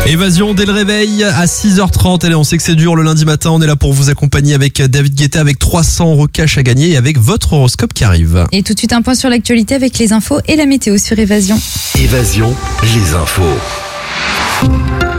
Évasion dès le réveil à 6h30. Allez, on sait que c'est dur le lundi matin. On est là pour vous accompagner avec David Guetta, avec 300 € cash à gagner et avec votre horoscope qui arrive. Et tout de suite un point sur l'actualité avec les infos et la météo sur Évasion. Évasion, les infos.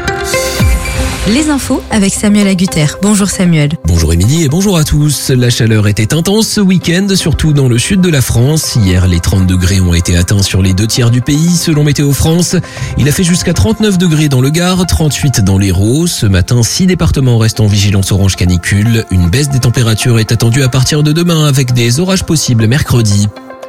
Les infos avec Samuel Agutter. Bonjour Samuel. Bonjour Émilie et bonjour à tous. La chaleur était intense ce week-end, surtout dans le sud de la France. Hier, les 30 degrés ont été atteints sur les 2/3 du pays, selon Météo France. Il a fait jusqu'à 39 degrés dans le Gard, 38 dans l'Hérault. Ce matin, 6 départements restent en vigilance orange canicule. Une baisse des températures est attendue à partir de demain avec des orages possibles mercredi.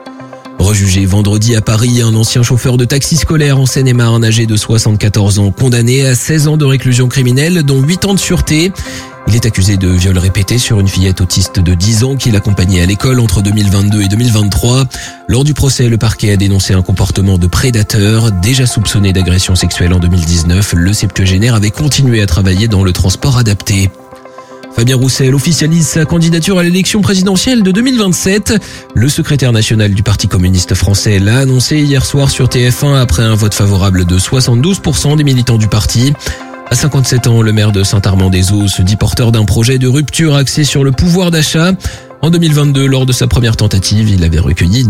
Rejugé vendredi à Paris, un ancien chauffeur de taxi scolaire en Seine-et-Marne âgé de 74 ans, condamné à 16 ans de réclusion criminelle, dont 8 ans de sûreté. Il est accusé de viol répété sur une fillette autiste de 10 ans qu'il accompagnait à l'école entre 2022 et 2023. Lors du procès, le parquet a dénoncé un comportement de prédateur. Déjà soupçonné d'agression sexuelle en 2019, le septuagénaire avait continué à travailler dans le transport adapté. Fabien Roussel officialise sa candidature à l'élection présidentielle de 2027. Le secrétaire national du Parti communiste français l'a annoncé hier soir sur TF1 après un vote favorable de 72% des militants du parti. À 57 ans, le maire de Saint-Armand-des-Eaux se dit porteur d'un projet de rupture axé sur le pouvoir d'achat. En 2022, lors de sa première tentative, il avait recueilli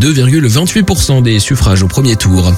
2,28% des suffrages au premier tour.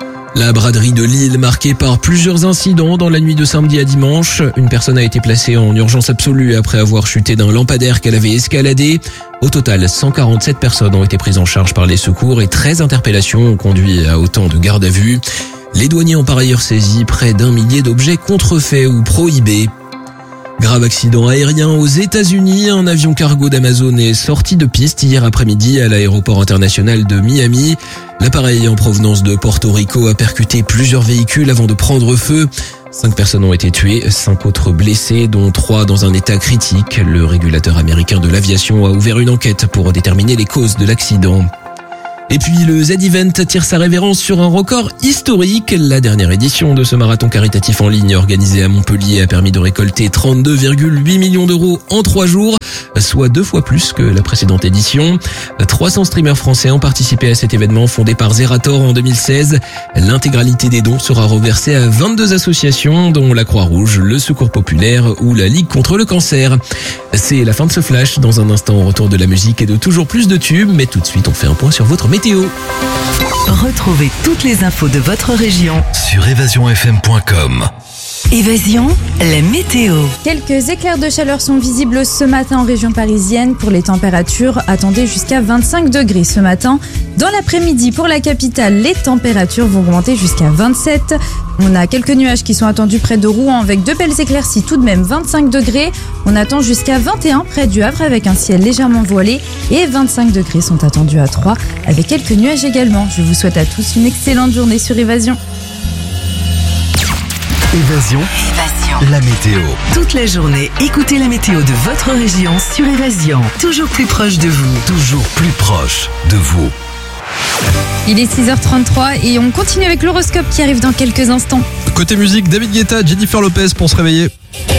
La braderie de Lille marquée par plusieurs incidents dans la nuit de samedi à dimanche. Une personne a été placée en urgence absolue après avoir chuté d'un lampadaire qu'elle avait escaladé. Au total, 147 personnes ont été prises en charge par les secours et 13 interpellations ont conduit à autant de gardes à vue. Les douaniers ont par ailleurs saisi près d'1 millier d'objets contrefaits ou prohibés. Grave accident aérien aux États-Unis. Un avion cargo d'Amazon est sorti de piste hier après-midi à l'aéroport international de Miami. L'appareil en provenance de Porto Rico a percuté plusieurs véhicules avant de prendre feu. 5 personnes ont été tuées, 5 autres blessées, dont 3 dans un état critique. Le régulateur américain de l'aviation a ouvert une enquête pour déterminer les causes de l'accident. Et puis le Z-Event tire sa révérence sur un record historique. La dernière édition de ce marathon caritatif en ligne organisé à Montpellier a permis de récolter 32,8 millions d'euros en 3 jours, soit 2 fois plus que la précédente édition. 300 streamers français ont participé à cet événement fondé par Zerator en 2016. L'intégralité des dons sera reversée à 22 associations dont la Croix-Rouge, le Secours Populaire ou la Ligue contre le cancer. C'est la fin de ce flash. Dans un instant, au retour de la musique et de toujours plus de tubes. Mais tout de suite, on fait un point sur votre météo. Retrouvez toutes les infos de votre région Sur évasionfm.com. Évasion, la météo. Quelques éclairs de chaleur sont visibles ce matin en région parisienne. Pour les températures, attendez jusqu'à 25 degrés ce matin. Dans l'après-midi, pour la capitale, les températures vont augmenter jusqu'à 27. On a quelques nuages qui sont attendus près de Rouen avec de belles éclaircies, tout de même 25 degrés. On attend jusqu'à 21 près du Havre avec un ciel légèrement voilé et 25 degrés sont attendus à Troyes avec quelques nuages également. Je vous souhaite à tous une excellente journée sur Évasion. Évasion, la météo. Toute la journée, écoutez la météo de votre région sur Évasion. Toujours plus proche de vous. Toujours plus proche de vous. Il est 6h33 et on continue avec l'horoscope qui arrive dans quelques instants. Côté musique, David Guetta, Jennifer Lopez pour se réveiller.